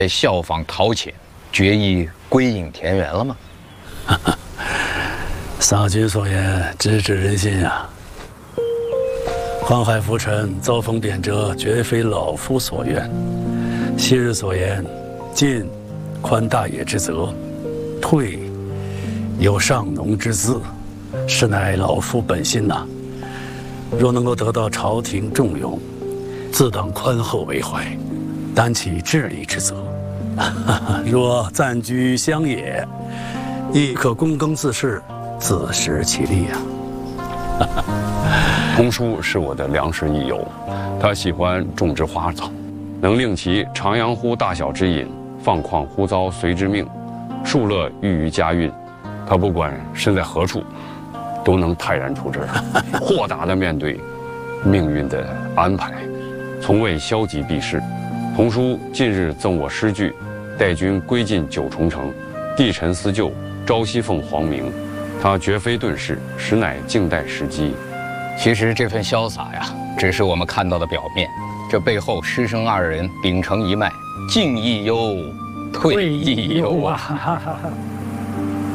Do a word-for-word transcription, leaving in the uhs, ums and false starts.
效仿陶潜，决意归隐田园了吗？ 撒君所言，直指人心呀！宦海浮沉，遭逢贬谪，绝非老夫所愿。昔日所言，进宽大野之责，退有上农之资，实乃老夫本心呐。若能够得到朝廷重用，自当宽厚为怀，担起治理之责。若暂居乡野，亦可躬耕自事，自食其力呀。 童叔是我的良师益友，他喜欢种植花草，能令其徜徉乎大小之隐，放旷乎遭随之命，庶乐寓于家运。他不管身在何处，都能泰然处之，豁达地面对命运的安排，从未消极避世。童叔近日赠我诗句，带军归进九重城，帝臣思旧，朝夕奉皇明。他绝非遁世，实乃静待时机。 其实这份潇洒呀，只是我们看到的表面，这背后师生二人秉承一脉，进亦忧，退亦忧啊！